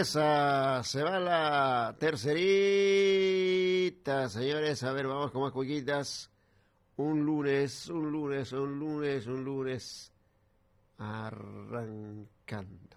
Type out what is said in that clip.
esa, se va la tercerita, señores. A ver, vamos con más cuequitas. Un lunes, arrancando.